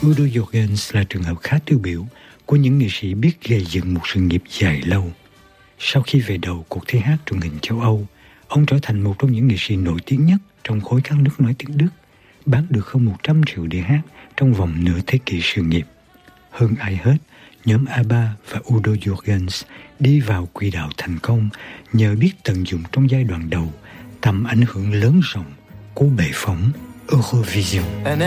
Udo Jürgens là trường hợp khá tiêu biểu của những nghệ sĩ biết gây dựng một sự nghiệp dài lâu. Sau khi về đầu cuộc thi hát truyền hình châu Âu, ông trở thành một trong những nghệ sĩ nổi tiếng nhất trong khối các nước nói tiếng Đức, bán được hơn 100 triệu đĩa hát trong vòng nửa thế kỷ sự nghiệp. Hơn ai hết, nhóm ABBA và Udo Jürgens đi vào quỹ đạo thành công nhờ biết tận dụng trong giai đoạn đầu tầm ảnh hưởng lớn rộng của bệ phóng Eurovision.